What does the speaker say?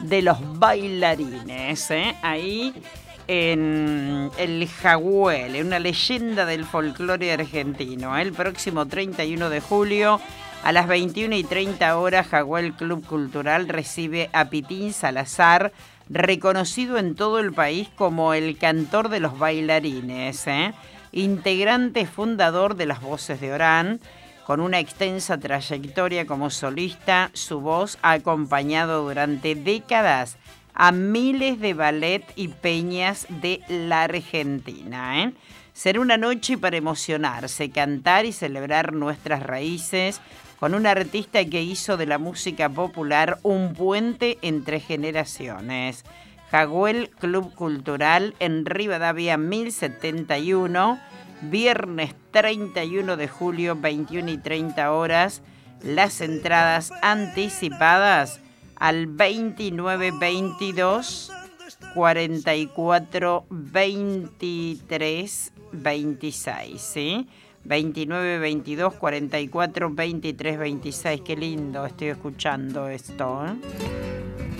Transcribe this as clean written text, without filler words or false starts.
de los Bailarines, ahí en el Jagüel, una leyenda del folclore argentino. El próximo 31 de julio a las 21:30 Jagüel Club Cultural recibe a Pitín Salazar, reconocido en todo el país como el cantor de los Bailarines, integrante fundador de Las Voces de Orán. Con una extensa trayectoria como solista, su voz ha acompañado durante décadas a miles de ballet y peñas de la Argentina. Será una noche para emocionarse, cantar y celebrar nuestras raíces con un artista que hizo de la música popular un puente entre generaciones. Jagüel Club Cultural en Rivadavia 1071, viernes 31 de julio, 21:30. Las entradas anticipadas al 2922 44 23 26, ¿sí? 29 22 44 23 26. Qué lindo estoy escuchando esto, ¿eh?